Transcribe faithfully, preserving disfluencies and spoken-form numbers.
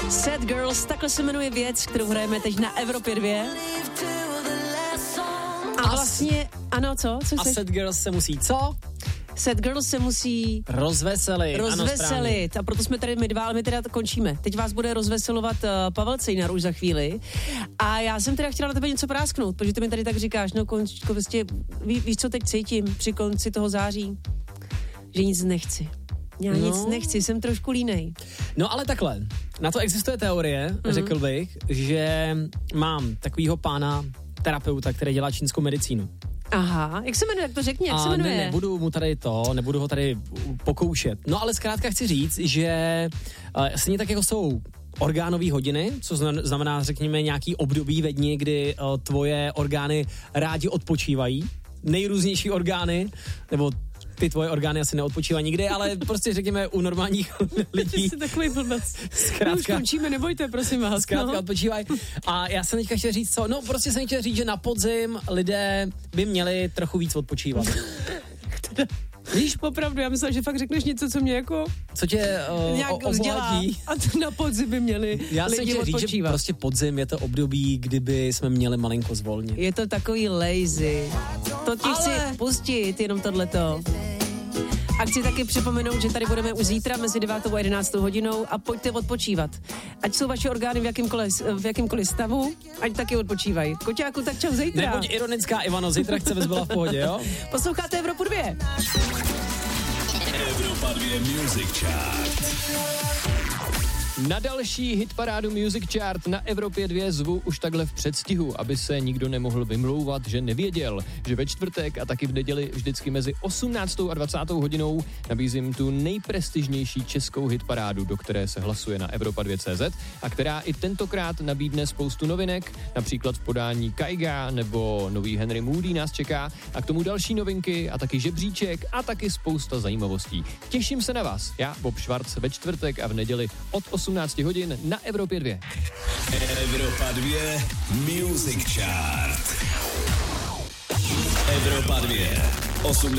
Sad Girls, takhle se jmenuje věc, kterou hrajeme teď na Evropě dva. A vlastně, ano, co? co a Sad Girls se musí co? Sad Girls se musí rozveselit. Rozveselit. Ano, a proto jsme tady my dva, ale my teda to končíme. Teď vás bude rozveselovat uh, Pavel Cejnar už za chvíli. A já jsem teda chtěla na tebe něco prásknout, protože ty mi tady tak říkáš, no konč, prostě, ví, víš, co teď cítím při konci toho září? Že nic nechci. Já no. nic nechci, jsem trošku línej. No ale takhle, na to existuje teorie, mm. řekl bych, že mám takovýho pána terapeuta, který dělá čínskou medicínu. Aha, jak se jmenuje, jak to řekni, jak a se jmenuje? Ne, nebudu mu tady to, nebudu ho tady pokoušet. No ale zkrátka chci říct, že uh, stejně tak jako jsou orgánové hodiny, co znamená, řekněme, nějaký období ve dni, kdy uh, tvoje orgány rádi odpočívají, nejrůznější orgány, nebo ty tvoje orgány asi neodpočívají nikdy, ale prostě řekněme u normálních lidí. Ty jsi takový blbec. Zkrátka, no už končíme, nebojte, prosím vás. Zkrátka no. odpočívají. A já jsem teďka chtěl říct co, no prostě jsem chtěl říct, že na podzim lidé by měli trochu víc odpočívat. Víš, opravdu, já myslím, že fakt řekneš něco, co mě jako... Co tě uh, nějak ovládí. A to na podzim by měli já lidi jsem chtěl říct, že prostě podzim je to období, kdyby jsme měli malinko zvolnit. Je to takový lazy. To ti Ale... chci pustit, jenom tohleto. A chci taky připomenout, že tady budeme už zítra mezi devátou a jedenáctou hodinou a pojďte odpočívat. Ať jsou vaše orgány v jakýmkoliv, v jakýmkoliv stavu, ať taky odpočívají. Koťáku, tak čau zítra. Nebuď ironická, Ivano, zítra chce, abys byla v pohodě, jo? Posloucháte Evropu dva. Evropa dva Music Chart. Na další hitparádu Music Chart na Evropě dva zvu už takhle v předstihu, aby se nikdo nemohl vymlouvat, že nevěděl, že ve čtvrtek a taky v neděli vždycky mezi osmnáctou a dvacátou hodinou nabízím tu nejprestižnější českou hitparádu, do které se hlasuje na Evropa dva tečka cé zet a která i tentokrát nabídne spoustu novinek, například v podání Kaiga nebo nový Henry Moody nás čeká a k tomu další novinky a taky žebříček a taky spousta zajímavostí. Těším se na vás, já Bob Schwarz ve čtvrtek a v neděli od osmnáct hodin na Evropě dva. Evropa dva Music Chart. Evropa dva. osmdesát